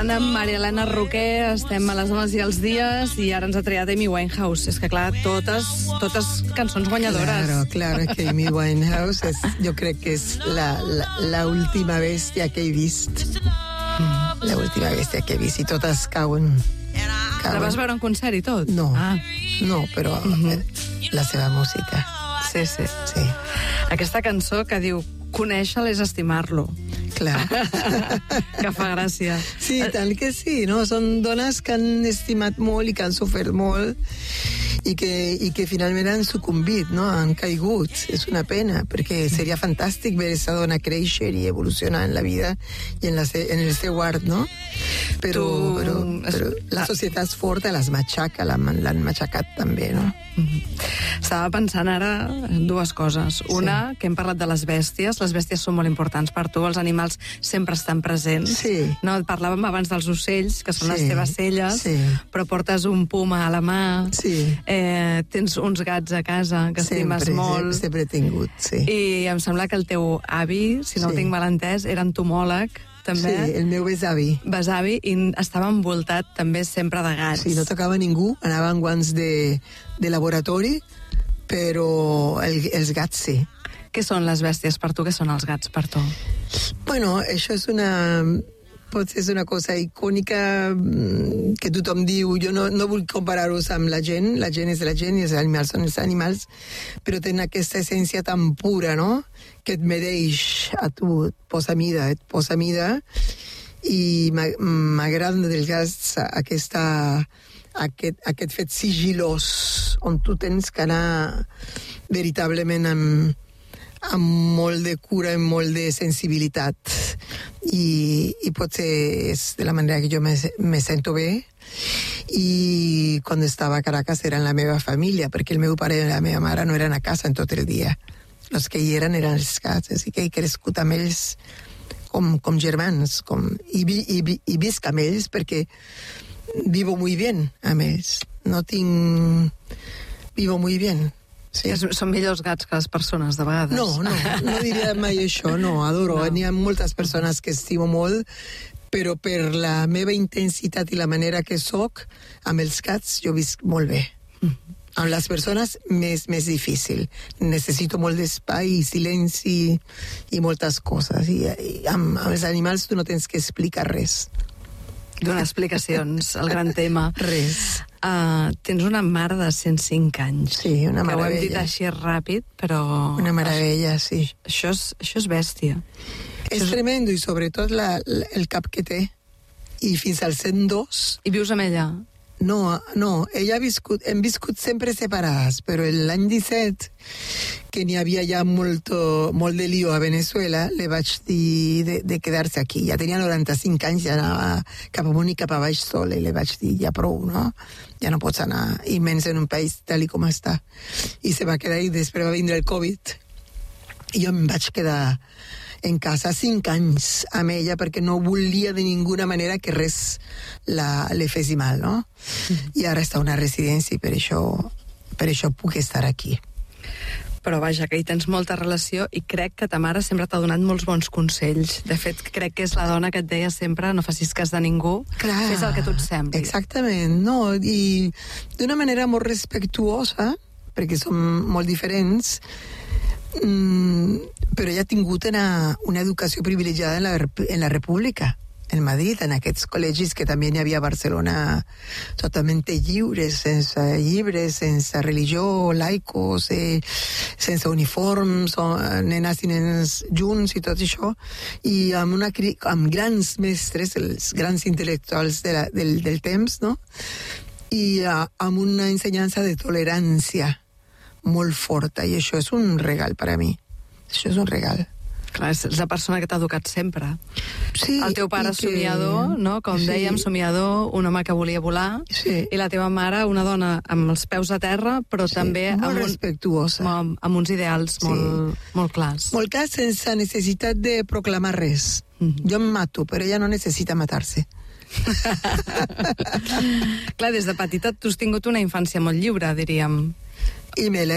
parlant amb Maria Elena Roquer, estem a les dones i els dies, i ara ens ha triat Amy Winehouse. És que, clar, totes cançons guanyadores. Claro, que Amy Winehouse yo creo que es la última bestia que he vist. La última bestia que he vist, i totes cauen. La vas veure en concert i tot? No, no, però la seva música. Sí. Aquesta cançó que diu conèixer-lo és estimar-lo. Clar. Que fa gràcia. Sí, tant que sí, no? Són dones que han estimat molt i que han sofert molt i que finalment han sucumbit, no? Han caigut. És una pena, perquè seria fantàstic veure aquesta dona créixer i evolucionar en la vida i en el seu art, no? Però la societat forta les matxaca, l'han matxacat també, no? Estava pensant ara dues coses. Una, que hem parlat de les bèsties. Les bèsties són molt importants per tu, els animals sempre estan presents. Sí. No, parlàvem abans dels ocells, que són les teves celles, però portes un puma a la mà. Sí. Tens uns gats a casa que estimes molt. Sempre he tingut, sí. I em sembla que el teu avi, si no ho tinc mal entès, era entomòleg, també. Sí, el meu besavi. Besavi, i estava envoltat també sempre de gats. Sí, no tocava ningú, anava amb guants de laboratori, però els gats sí. Què són les bèsties per tu? Què són els gats per tu? Bueno, això és potser és una cosa icònica que tothom diu. Jo no vull comparar-los amb la gent és la gent i els animals són els animals, però tenen aquesta essència tan pura, no?, que et mereix a tu, et posa mida, i m'agrada dels gats aquest fet sigilós on tu tens que anar veritablement amb molt de cura i molt de sensibilitat, i potser és de la manera que jo me sento bé. I quan estava a Caracas eren la meva família, perquè el meu pare i la meva mare no eren a casa en tot el dia. Els que hi eren els gats, així que he crescut amb ells com germans, i visc amb ells perquè vivo muy bien amb ells. Vivo muy bien. Sí. Són millors gats que les persones, de vegades. No diria mai això, no, adoro. No. N'hi ha moltes persones que estimo molt, però per la meva intensitat i la manera que soc, amb els gats jo visc molt bé. Amb les persones més difícil. Necessito molt d'espai i silenci i moltes coses. I amb els animals tu no tens que explicar res. Donar explicacions, el gran tema. Res. Tens una mare de 105 anys. Sí, una meravella. Que ho hem dit així ràpid, però... Una meravella, sí. Això és bèstia. És tremendo, i sobretot el cap que té. I fins al 102... I vius amb ella? No, ella hem viscut sempre separades, però l'any 17, que n'hi havia ja molt de lío a Venezuela, le vaig dir de quedar-se aquí. Ja tenia 95 anys, ja anava cap amunt i cap a baix sola, i le vaig dir, ja prou, no? Ja no pots anar, i menys en un país tal com està. I se va quedar, i després va vindre el Covid, i jo em vaig quedar en casa 5 anys amb ella perquè no volia de ninguna manera que res le fes mal, no? I ara està a una residència i per això puc estar aquí. Però vaja, que hi tens molta relació i crec que ta mare sempre t'ha donat molts bons consells. De fet, crec que és la dona que et deia sempre no facis cas de ningú, fes el que tu et sembli. Exactament, no? I d'una manera molt respectuosa, perquè som molt diferents, però ella ha tingut una educació privilegiada en la República, en Madrid, en aquests col·legis que també n'hi havia a Barcelona, totalment lliures, sense llibres, sense religió, laicos, sense uniforms, nenes i nens junts i tot això, i amb grans mestres, els grans intel·lectuals del temps, no? I amb una ensenyança de tolerància molt forta, i això és un regal per a mi. Això és un regal. Clar, és la persona que t'ha educat sempre. Sí, el teu pare somiador, no? Com dèiem, somiador, un home que volia volar, i la teva mare, una dona amb els peus a terra, però també molt respectuosa. Amb uns ideals molt clars. Molt clars, sense necessitat de proclamar res. Jo em mato, però ella no necessita matar-se. Clar, des de petita tu has tingut una infància molt lliure, diríem. I me